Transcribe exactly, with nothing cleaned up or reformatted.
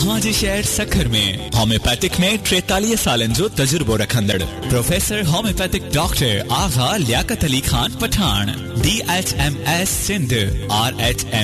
हाजी शहर सखर में होम्योपैथिक में टेतालीस साल जो तजुर्बो रखंदड़ प्रोफेसर होम्योपैथिक डॉक्टर आगा Liaquat Ali Khan Pathan D H M S Sindh R H M